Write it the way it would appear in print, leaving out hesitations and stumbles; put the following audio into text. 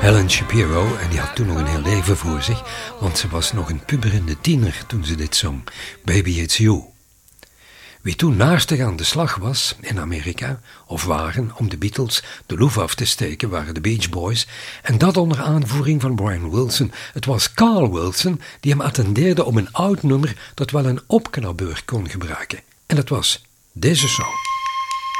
Helen Shapiro, en die had toen nog een heel leven voor zich, want ze was nog een puberende tiener toen ze dit zong, Baby It's You. Wie toen naastig aan de slag was in Amerika, of waren om de Beatles de loef af te steken, waren de Beach Boys, en dat onder aanvoering van Brian Wilson. Het was Carl Wilson die hem attendeerde om een oud nummer dat wel een opknapbeurt kon gebruiken. En dat was deze song.